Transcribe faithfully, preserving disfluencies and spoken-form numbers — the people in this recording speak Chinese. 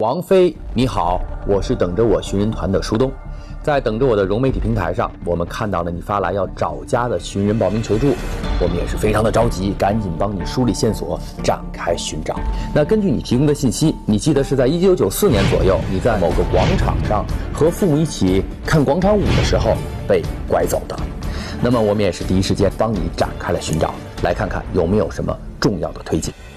王菲，你好，我是等着我寻人团的舒东，在等着我的融媒体平台上，我们看到了你发来要找家的寻人报名求助，我们也是非常的着急，赶紧帮你梳理线索，展开寻找。那根据你提供的信息，你记得是在一九九四年左右，你在某个广场上和父母一起看广场舞的时候被拐走的。那么我们也是第一时间帮你展开了寻找，来看看有没有什么重要的推进。